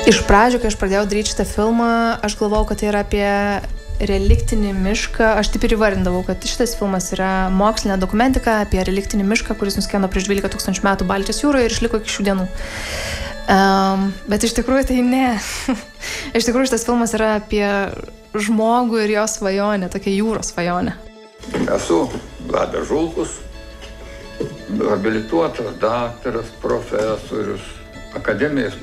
Iš pradžių, kai aš pradėjau daryti šitą filmą, aš galvojau, kad tai yra apie reliktinį mišką. Aš taip ir įvardindavau, kad šitas filmas yra mokslinė dokumentika apie reliktinį mišką, kuris nuskendo prieš 12 000 metų Baltijos jūroje ir išliko iki šių dienų. Bet iš tikrųjų tai ne. Iš tikrųjų šitas filmas yra apie žmogų ir jo svajonę, tokia jūros svajonė. Esu Vladas Žulkus, habilituotas daktaras, profesorius, akademijos